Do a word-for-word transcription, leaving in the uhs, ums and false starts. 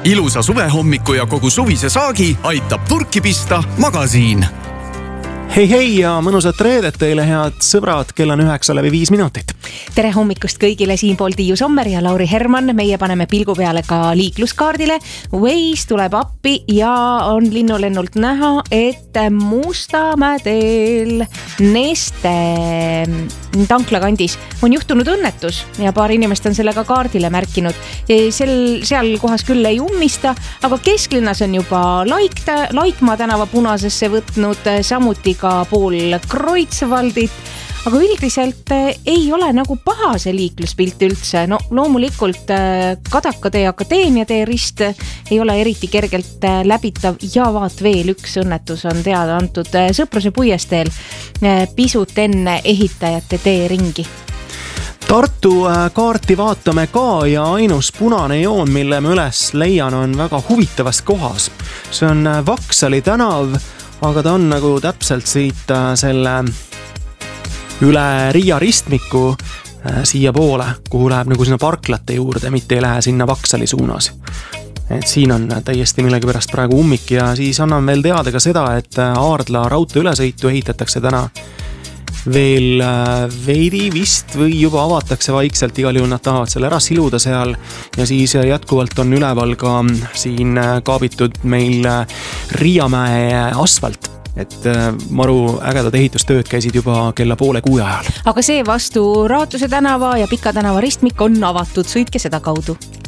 Ilusa suvehommiku ja kogu suvise saagi aitab purki pista Magasiin. Hei hei ja mõnusat reedet teile, head sõbrad, kell on üheksa läbi viis minutit. Tere hommikust kõigile, siinpool Tiiu Sommer ja Lauri Herman. Meie paneme pilgu peale ka liikluskaardile. Waze tuleb appi ja on linnulennult näha, et Mustamäe teel Neste tankla kandis on juhtunud õnnetus ja paar inimest on sellega kaardile märkinud. Sel, seal kohas küll ei ummista, aga kesklinnas on juba Laik, Laikmaa tänava punasesse võtnud, samuti ka pool Kreutzwaldit, aga üldiselt ei ole nagu paha see liikluspilt üldse. No loomulikult Kadaka tee, Akadeemia tee rist ei ole eriti kergelt läbitav ja vaat veel üks õnnetus on teada antud Sõpruse puiesteel pisut enne ehitajate tee ringi. Tartu kaarti vaatame ka ja ainus punane joon, mille me üles leian, on väga huvitavas kohas. See on Vaksali tänav, aga ta on nagu täpselt siit selle üle Riia ristmiku siia poole, kuhu läheb nagu sinna parklate juurde, mitte ei lähe sinna Vaksali suunas. Et siin on täiesti millegi pärast praegu ummik ja siis annan veel teada ka seda, et Aardla raudtee ülesõitu ehitatakse täna veel veidi vist või juba avatakse vaikselt, igal juhul nad tahavad selle ära siluda seal ja siis jätkuvalt on üleval ka siin kaabitud meil Riiamäe asfalt. Et maru ägedad ehitustööd käisid juba kella poole kuue ajal. Aga see vastu Raatuse tänava ja Pika tänava ristmik on avatud, sõitke seda kaudu.